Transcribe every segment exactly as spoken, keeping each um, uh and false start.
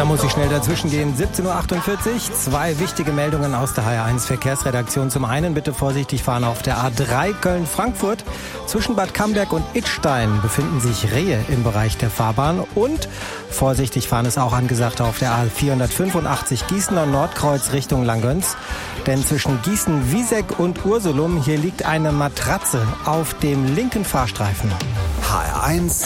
Da muss ich schnell dazwischen gehen. siebzehn Uhr achtundvierzig, zwei wichtige Meldungen aus der H R eins Verkehrsredaktion. Zum einen bitte vorsichtig fahren auf der A drei Köln-Frankfurt. Zwischen Bad Camberg und Idstein befinden sich Rehe im Bereich der Fahrbahn. Und vorsichtig fahren ist auch angesagt auf der A vierhundertfünfundachtzig Gießener Nordkreuz Richtung Langgöns. Denn zwischen Gießen-Wieseck und Ursulum hier liegt eine Matratze auf dem linken Fahrstreifen. H R eins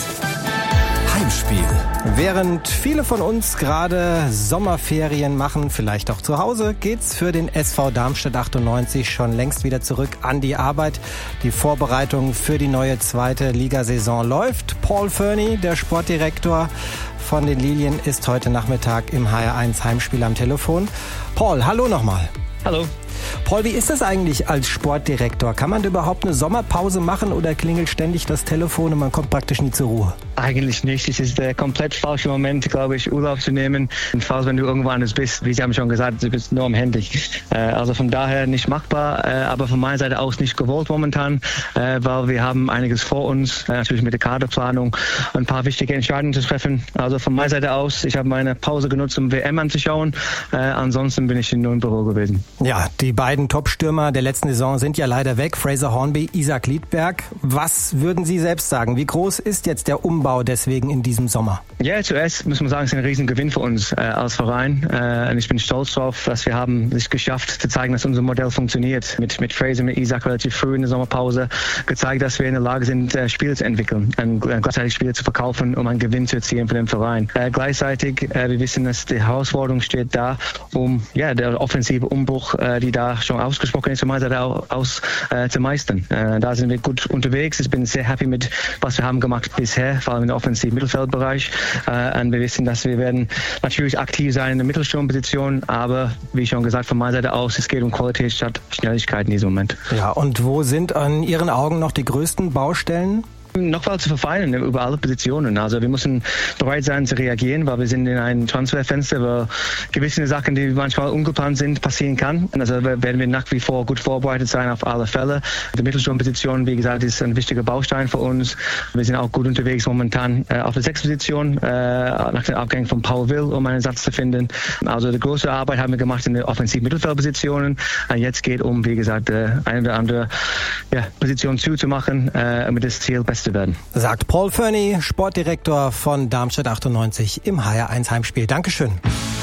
Heimspiel. Während viele von uns gerade Sommerferien machen, vielleicht auch zu Hause, geht's für den S V Darmstadt achtundneunzig schon längst wieder zurück an die Arbeit. Die Vorbereitung für die neue zweite Ligasaison läuft. Paul Fernie, der Sportdirektor von den Lilien, ist heute Nachmittag im H R eins Heimspiel am Telefon. Paul, hallo nochmal. Hallo. Paul, wie ist das eigentlich als Sportdirektor? Kann man überhaupt eine Sommerpause machen oder klingelt ständig das Telefon und man kommt praktisch nie zur Ruhe? Eigentlich nicht. Es ist der komplett falsche Moment, glaube ich, Urlaub zu nehmen. Und falls wenn du irgendwo anders bist, wie Sie haben schon gesagt, du bist nur am Handy. Äh, also von daher nicht machbar, äh, aber von meiner Seite aus nicht gewollt momentan, äh, weil wir haben einiges vor uns, äh, natürlich mit der Kaderplanung, ein paar wichtige Entscheidungen zu treffen. Also von meiner Seite aus, ich habe meine Pause genutzt, um W M anzuschauen. Äh, ansonsten bin ich nur im Büro gewesen. Ja, die beiden Top-Stürmer der letzten Saison sind ja leider weg. Fraser Hornby, Isaac Liedberg. Was würden Sie selbst sagen? Wie groß ist jetzt der Umbau deswegen in diesem Sommer? Ja, zuerst muss man sagen, es ist ein Riesengewinn für uns äh, als Verein. Äh, und ich bin stolz darauf, dass wir haben es geschafft, zu zeigen, dass unser Modell funktioniert. Mit, mit Fraser, mit Isaac relativ früh in der Sommerpause gezeigt, dass wir in der Lage sind, äh, Spiele zu entwickeln und äh, gleichzeitig Spiele zu verkaufen, um einen Gewinn zu erzielen für den Verein. Äh, gleichzeitig, äh, wir wissen, dass die Herausforderung steht da, um ja der offensive Umbruch, äh, die da schon ausgesprochen ist, von meiner Seite aus äh, zu meistern. Äh, da sind wir gut unterwegs. Ich bin sehr happy mit, was wir haben gemacht bisher, vor allem im offensiven Mittelfeldbereich. Äh, und wir wissen, dass wir werden natürlich aktiv sein in der Mittelsturmposition, aber wie schon gesagt, von meiner Seite aus, es geht um Qualität statt Schnelligkeit in diesem Moment. Ja, und wo sind an Ihren Augen noch die größten Baustellen? Noch was zu verfeinern über alle Positionen. Also wir müssen bereit sein zu reagieren, weil wir sind in einem Transferfenster, wo gewisse Sachen, die manchmal ungeplant sind, passieren kann. Also werden wir nach wie vor gut vorbereitet sein auf alle Fälle. Die Mittelsturmposition, wie gesagt, ist ein wichtiger Baustein für uns. Wir sind auch gut unterwegs momentan äh, auf der Sechs-Position, äh, nach dem Abgang von Paul Will, um einen Satz zu finden. Also die große Arbeit haben wir gemacht in den offensiven Mittelfeldpositionen. Und jetzt geht um, wie gesagt, äh, eine oder andere ja, Position zuzumachen, äh, mit das Ziel besser werden. Sagt Paul Fernie, Sportdirektor von Darmstadt achtundneunzig im H R eins Heimspiel. Dankeschön.